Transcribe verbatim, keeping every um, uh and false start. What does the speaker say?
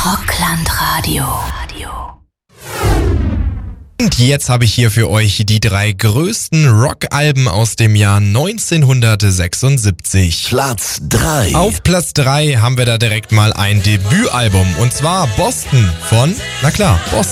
Rockland-Radio. Und jetzt habe ich hier für euch die drei größten Rockalben aus dem Jahr neunzehnhundertsechsundsiebzig. Platz drei. Auf Platz drei haben wir da direkt mal ein Debütalbum, und zwar Boston von, na klar, Boston.